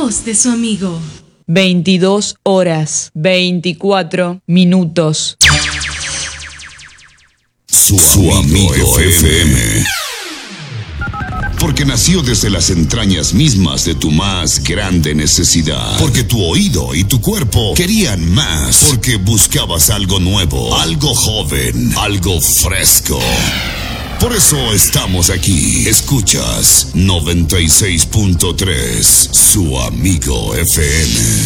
voz de su amigo. 22 horas, 24 minutos. Su amigo FM. Porque nació desde las entrañas mismas de tu más grande necesidad. Porque tu oído y tu cuerpo querían más. Porque buscabas algo nuevo, algo joven, algo fresco. Por eso estamos aquí. Escuchas 96.3, su amigo FM.